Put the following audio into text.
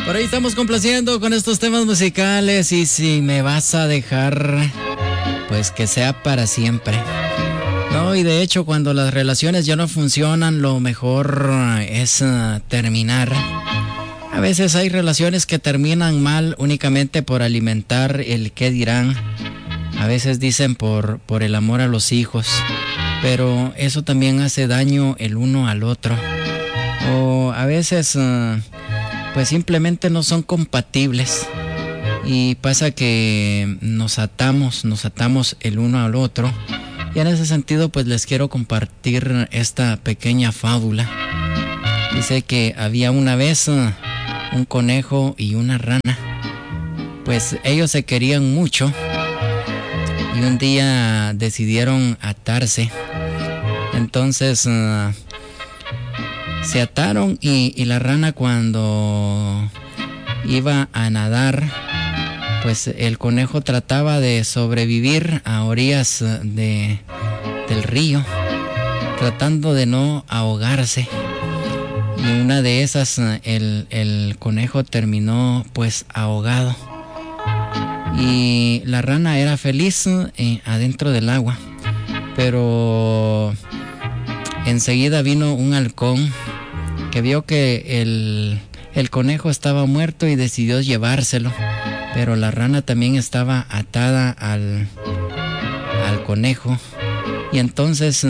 Por ahí estamos complaciendo con estos temas musicales y si me vas a dejar, pues que sea para siempre. No, y de hecho cuando las relaciones ya no funcionan, lo mejor es terminar. A veces hay relaciones que terminan mal únicamente por alimentar el qué dirán. A veces dicen por el amor a los hijos, pero eso también hace daño el uno al otro. O a veces pues simplemente no son compatibles y pasa que nos atamos el uno al otro. Y en ese sentido pues les quiero compartir esta pequeña fábula. Dice que había una vez un conejo y una rana. Pues ellos se querían mucho y un día decidieron atarse. Entonces se ataron y la rana cuando iba a nadar, pues el conejo trataba de sobrevivir a orillas del río, tratando de no ahogarse. Y una de esas el conejo terminó pues ahogado. Y la rana era feliz adentro del agua. Pero enseguida vino un halcón que vio que el conejo estaba muerto y decidió llevárselo. Pero la rana también estaba atada al conejo. Y entonces